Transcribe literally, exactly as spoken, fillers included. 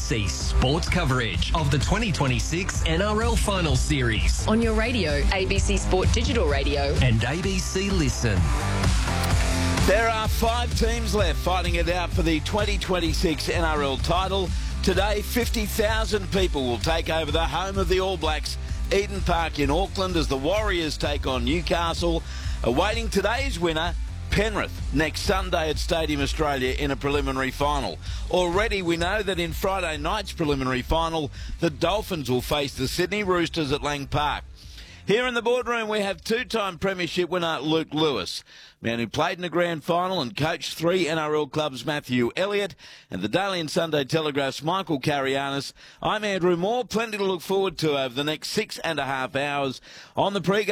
C sports coverage of the twenty twenty-six N R L Final Series on your radio, A B C Sport Digital Radio and A B C Listen. There are five teams left fighting it out for the twenty twenty-six N R L title. Today, fifty thousand people will take over the home of the All Blacks, Eden Park in Auckland, as the Warriors take on Newcastle. Awaiting today's winner, Penrith, next Sunday at Stadium Australia in a preliminary final. Already we know that in Friday night's preliminary final, the Dolphins will face the Sydney Roosters at Lang Park. Here in the boardroom, we have two-time premiership winner Luke Lewis, man who played in the grand final and coached three N R L clubs, Matthew Elliott, and the Daily and Sunday Telegraph's Michael Carianis. I'm Andrew Moore. Plenty to look forward to over the next six and a half hours on the pre